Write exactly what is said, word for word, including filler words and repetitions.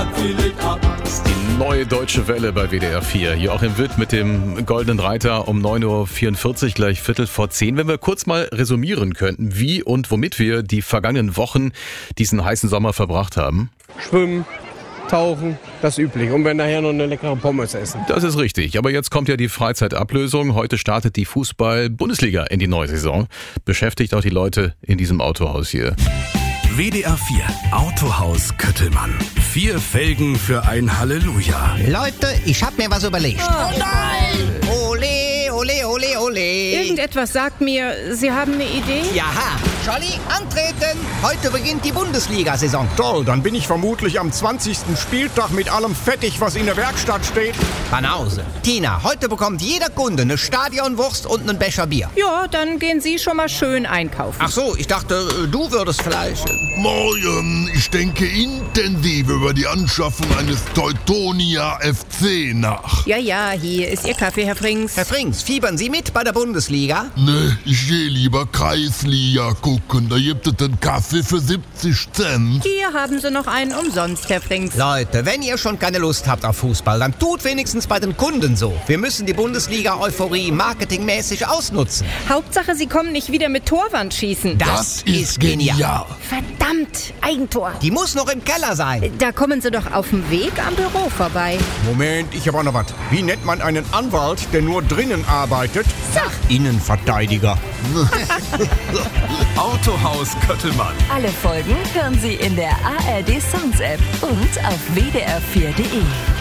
Das ist die neue Deutsche Welle bei W D R vier. Joachim Witt mit dem Goldenen Reiter um neun Uhr vierundvierzig, gleich Viertel vor zehn. Wenn wir kurz mal resümieren könnten, wie und womit wir die vergangenen Wochen diesen heißen Sommer verbracht haben. Schwimmen, tauchen, das üblich. Und wenn nachher noch eine leckere Pommes essen. Das ist richtig. Aber jetzt kommt ja die Freizeitablösung. Heute startet die Fußball-Bundesliga in die neue Saison. Beschäftigt auch die Leute in diesem Autohaus hier. W D R vier Autohaus Köttelmann. Vier Felgen für ein Halleluja. Leute, ich hab mir was überlegt. Oh nein! Ole, ole, ole, ole. Irgendetwas sagt mir, Sie haben eine Idee? Jaha. Scholli, antreten. Heute beginnt die Bundesliga-Saison. Toll, dann bin ich vermutlich am zwanzigsten Spieltag mit allem fertig, was in der Werkstatt steht. Banause. Tina, heute bekommt jeder Kunde eine Stadionwurst und einen Becher Bier. Ja, dann gehen Sie schon mal schön einkaufen. Ach so, ich dachte, du würdest vielleicht... Morgen, ich denke intensiv über die Anschaffung eines Teutonia F C nach. Ja, ja, hier ist Ihr Kaffee, Herr Frings. Herr Frings, fiebern Sie mit bei der Bundesliga? Ne, ich gehe lieber Kreisliga gucken. Da gibt es den Kaffee für siebzig Cent. Hier haben Sie noch einen umsonst, Herr Frings. Leute, wenn ihr schon keine Lust habt auf Fußball, dann tut wenigstens bei den Kunden so. Wir müssen die Bundesliga-Euphorie marketingmäßig ausnutzen. Hauptsache, Sie kommen nicht wieder mit Torwandschießen. Das, Das ist genial. Verdammt, Eigentor. Die muss noch im Keller sein. Da kommen Sie doch auf dem Weg am Büro vorbei. Moment, ich habe auch noch was. Wie nennt man einen Anwalt, der nur drinnen arbeitet? Innenverteidiger. Autohaus Köttelmann. Alle Folgen hören Sie in der A R D Sounds App und auf w d r vier punkt d e.